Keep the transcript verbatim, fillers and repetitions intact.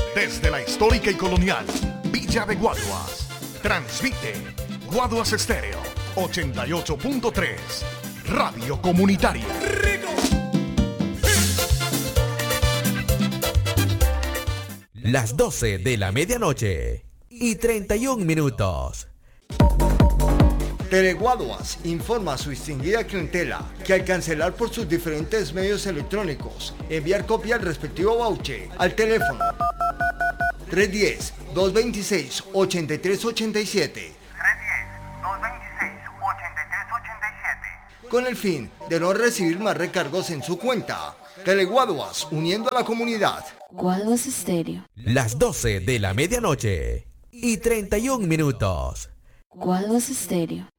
Desde la histórica y colonial Villa de Guaduas, transmite Guaduas Estéreo ochenta y ocho punto tres, Radio Comunitaria. Las doce de la medianoche y treinta y un minutos. Teleguaduas informa a su distinguida clientela que al cancelar por sus diferentes medios electrónicos, enviar copia al respectivo voucher al teléfono tres uno cero, dos dos seis, ocho tres ocho siete con el fin de no recibir más recargos en su cuenta. Teleguaduas, uniendo a la comunidad. Guaduas Estéreo. Las doce de la medianoche y treinta y un minutos. Guaduas Estéreo.